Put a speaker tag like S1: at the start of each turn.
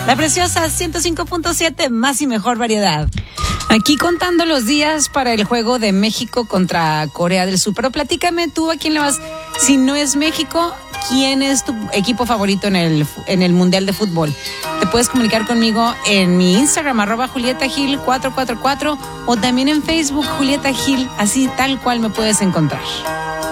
S1: La Preciosa 105.7, más y mejor variedad. Aquí contando los días para el juego de México contra Corea del Sur. Pero platícame tú, ¿a quién le vas? Si no es México, ¿quién es tu equipo favorito en el Mundial de Fútbol? Te puedes comunicar conmigo en mi Instagram, @JulietaGil444, o también en Facebook, Julieta Gil, así tal cual me puedes encontrar.